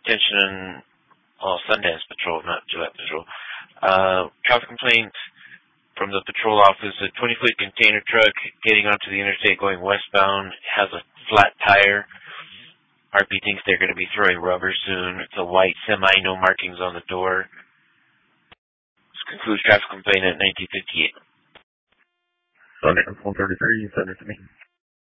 attention, Sundance Patrol, not Gillette Patrol. Traffic complaint from the patrol office. A 20-foot container truck getting onto the interstate going westbound has a flat tire. RP thinks they're going to be throwing rubber soon. It's a white semi, no markings on the door. This concludes traffic complaint at 1958. Sunday 133, send it to me.